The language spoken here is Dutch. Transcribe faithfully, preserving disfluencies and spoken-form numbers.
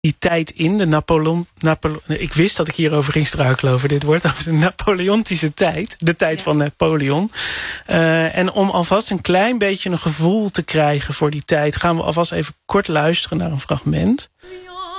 die tijd in, de Napoleon, Napoleon... Ik wist dat ik hierover ging struikelen over dit woord. Over de Napoleontische tijd. De tijd ja. van Napoleon. Uh, en om alvast een klein beetje een gevoel te krijgen voor die tijd... gaan we alvast even kort luisteren naar een fragment.